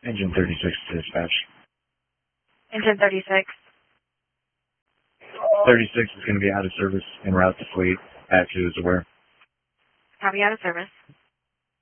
Engine 36 to dispatch. Engine 36. 36 is going to be out of service en route to fleet. As is aware. Copy, out of service.